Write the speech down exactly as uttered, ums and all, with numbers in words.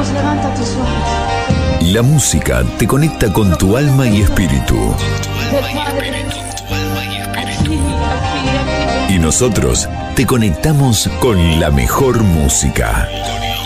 Vamos, levanta tus sueños. La música te conecta con tu alma y espíritu. Y nosotros te conectamos con la mejor música.